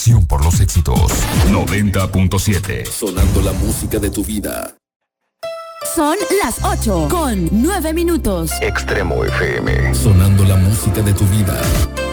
pasión por los éxitos. 90.7. Sonando la música de tu vida. Son las 8 con 9 minutos. Extremo FM. Sonando la música de tu vida.